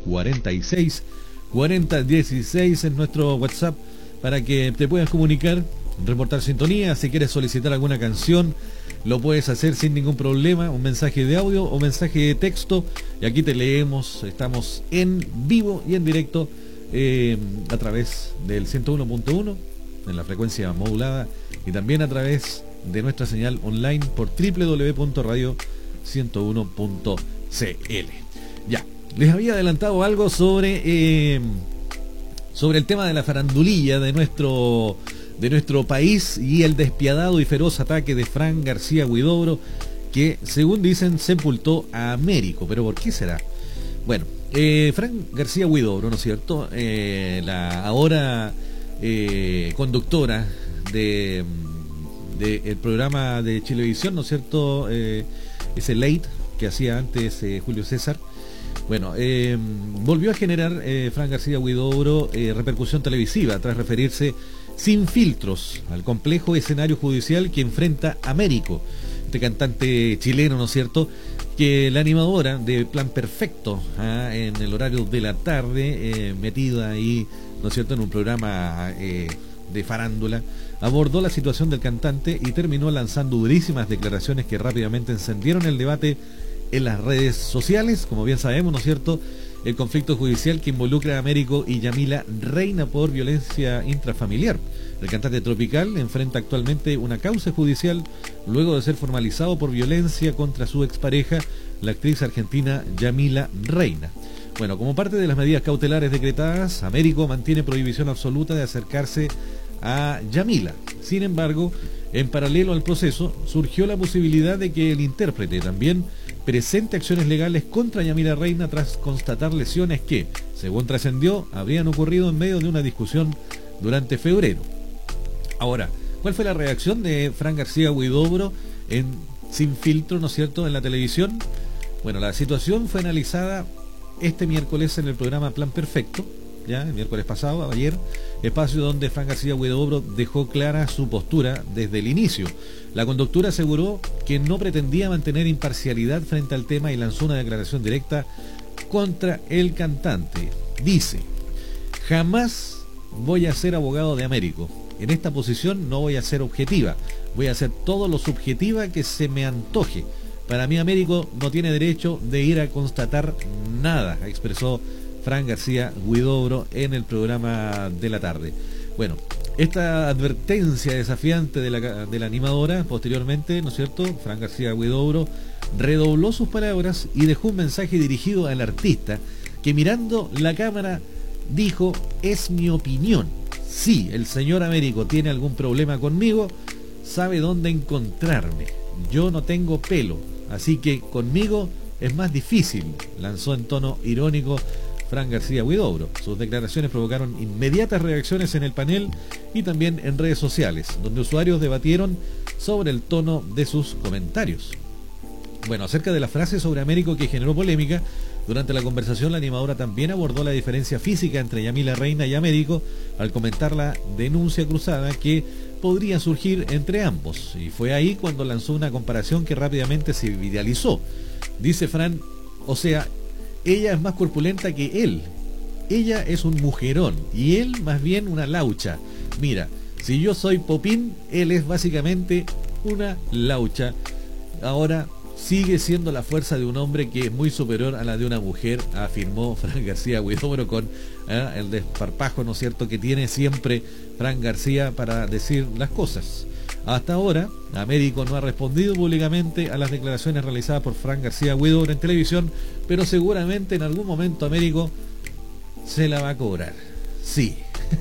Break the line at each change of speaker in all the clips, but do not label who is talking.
46 40 16 en nuestro WhatsApp para que te puedas comunicar, reportar sintonía. Si quieres solicitar alguna canción, lo puedes hacer sin ningún problema, un mensaje de audio o mensaje de texto, y aquí te leemos. Estamos en vivo y en directo a través del 101.1 en la frecuencia modulada, y también a través de nuestra señal online por www.radio101.cl. Ya, les había adelantado algo sobre el tema de la farandulilla de nuestro país y el despiadado y feroz ataque de Fran García Huidobro, que según dicen sepultó a Américo. ¿Pero por qué será? Bueno, Fran García Huidobro, ¿no es cierto? La ahora conductora de el programa de Chilevisión, ¿no es cierto? Ese late que hacía antes Julio César. Bueno, volvió a generar Fran García Huidobro repercusión televisiva tras referirse sin filtros al complejo escenario judicial que enfrenta Américo, este cantante chileno, ¿no es cierto?, que la animadora de Plan Perfecto, en el horario de la tarde, metida ahí, ¿no es cierto?, en un programa de farándula, abordó la situación del cantante y terminó lanzando durísimas declaraciones que rápidamente encendieron el debate en las redes sociales. Como bien sabemos, ¿no es cierto?, el conflicto judicial que involucra a Américo y Yamila Reina por violencia intrafamiliar. El cantante tropical enfrenta actualmente una causa judicial luego de ser formalizado por violencia contra su expareja, la actriz argentina Yamila Reina. Bueno, como parte de las medidas cautelares decretadas, Américo mantiene prohibición absoluta de acercarse a Yamila. Sin embargo, en paralelo al proceso, surgió la posibilidad de que el intérprete también presente acciones legales contra Yamila Reina tras constatar lesiones que, según trascendió, habrían ocurrido en medio de una discusión durante febrero. Ahora, ¿cuál fue la reacción de Fran García Huidobro en Sin Filtro, ¿no es cierto?, en la televisión? Bueno, la situación fue analizada este miércoles en el programa Plan Perfecto, ya el miércoles pasado, ayer, espacio donde Fran García Huidobro dejó clara su postura desde el inicio. La conductora aseguró que no pretendía mantener imparcialidad frente al tema y lanzó una declaración directa contra el cantante. Dice: jamás voy a ser abogado de Américo. En esta posición no voy a ser objetiva, voy a hacer todo lo subjetiva que se me antoje. Para mí Américo no tiene derecho de ir a constatar nada, expresó Fran García Huidobro en el programa de la tarde. Bueno, esta advertencia desafiante de la animadora, posteriormente, ¿no es cierto?, Fran García Huidobro redobló sus palabras y dejó un mensaje dirigido al artista, que mirando la cámara dijo: es mi opinión. Si el señor Américo tiene algún problema conmigo, sabe dónde encontrarme. Yo no tengo pelo, así que conmigo es más difícil, lanzó en tono irónico Fran García Huidobro. Sus declaraciones provocaron inmediatas reacciones en el panel y también en redes sociales, donde usuarios debatieron sobre el tono de sus comentarios. Bueno, acerca de la frase sobre Américo que generó polémica, durante la conversación la animadora también abordó la diferencia física entre Yamila Reina y Américo al comentar la denuncia cruzada que podría surgir entre ambos, y fue ahí cuando lanzó una comparación que rápidamente se viralizó. Dice Fran: o sea, ella es más corpulenta que él, ella es un mujerón y él más bien una laucha. Mira, si yo soy popín, él es básicamente una laucha. Ahora sigue siendo la fuerza de un hombre que es muy superior a la de una mujer, afirmó Fran García Huidobro con el desparpajo, ¿no es cierto?, que tiene siempre Fran García para decir las cosas. Hasta ahora, Américo no ha respondido públicamente a las declaraciones realizadas por Fran García Huidobro en televisión, pero seguramente en algún momento Américo se la va a cobrar. Sí,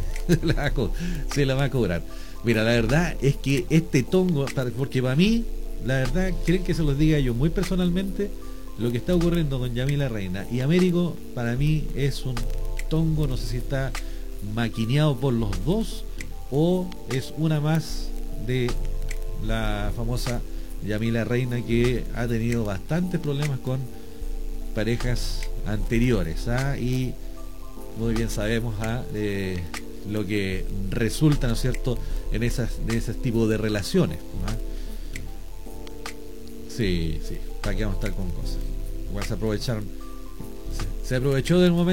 se la va a cobrar. Mira, la verdad es que este tongo, porque para mí, la verdad, ¿creen que se los diga yo muy personalmente? Lo que está ocurriendo con Yamila Reina y Américo, para mí es un tongo. No sé si está maquineado por los dos o es una más de la famosa Yamila Reina, que ha tenido bastantes problemas con parejas anteriores, y muy bien sabemos lo que resulta, ¿no es cierto?, en ese tipo de relaciones, ¿no? Sí, ¿para qué vamos a estar con cosas? Igual se aprovechó del momento.